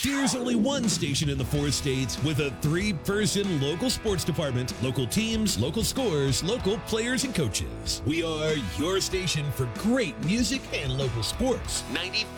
There's only one station in the 4 states with a 3-person local sports department, local teams, local scores, local players and coaches. We are your station for great music and local sports. 95.